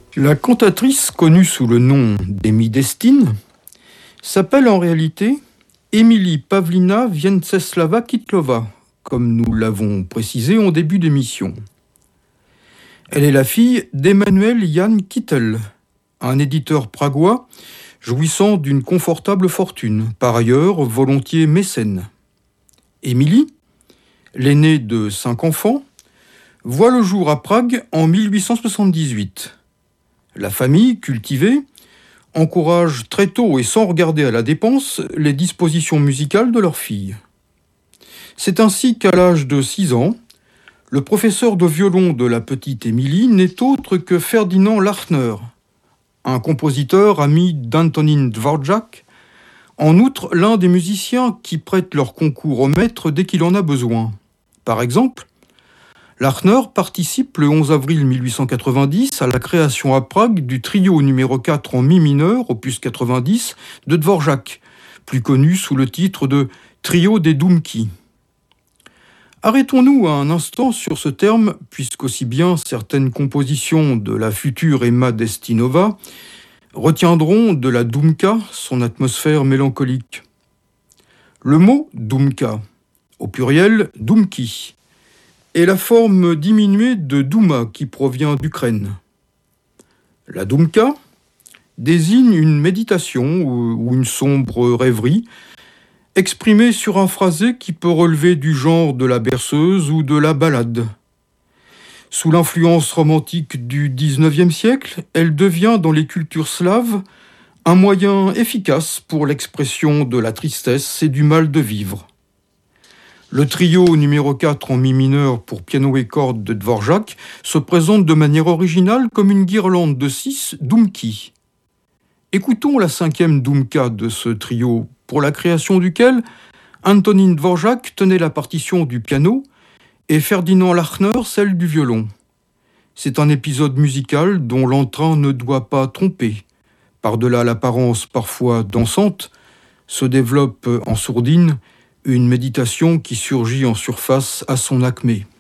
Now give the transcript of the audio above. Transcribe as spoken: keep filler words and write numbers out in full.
La cantatrice, connue sous le nom d'Émie Destine, s'appelle en réalité Émilie Pavlina Vienceslava Kytlova, comme nous l'avons précisé en début d'émission. Elle est la fille d'Emmanuel Jan Kittel, un éditeur pragois jouissant d'une confortable fortune, par ailleurs volontiers mécène. Émilie, l'aînée de cinq enfants, voit le jour à Prague en mille huit cent soixante-dix-huit. La famille, cultivée, encourage très tôt et sans regarder à la dépense les dispositions musicales de leur fille. C'est ainsi qu'à l'âge de six ans, le professeur de violon de la petite Émilie n'est autre que Ferdinand Lachner, un compositeur ami d'Antonín Dvořák, en outre l'un des musiciens qui prêtent leur concours au maître dès qu'il en a besoin. Par exemple, Lachner participe le onze avril mille huit cent quatre-vingt-dix à la création à Prague du trio numéro quatre en mi mineur, opus quatre-vingt-dix, de Dvořák, plus connu sous le titre de Trio des Dumky. Arrêtons-nous un instant sur ce terme, puisqu'aussi bien certaines compositions de la future Emma Destinova retiendront de la Dumka son atmosphère mélancolique. Le mot Dumka, au pluriel Dumki, est la forme diminuée de Douma qui provient d'Ukraine. La Dumka désigne une méditation ou une sombre rêverie exprimée sur un phrasé qui peut relever du genre de la berceuse ou de la ballade. Sous l'influence romantique du dix-neuvième siècle, elle devient dans les cultures slaves un moyen efficace pour l'expression de la tristesse et du mal de vivre. Le trio numéro quatre en mi mineur pour piano et cordes de Dvořák se présente de manière originale comme une guirlande de six Dumky. Écoutons la cinquième Dumka de ce trio, pour la création duquel Antonín Dvořák tenait la partition du piano et Ferdinand Lachner celle du violon. C'est un épisode musical dont l'entrain ne doit pas tromper. Par-delà l'apparence parfois dansante, se développe en sourdine une méditation qui surgit en surface à son acmé.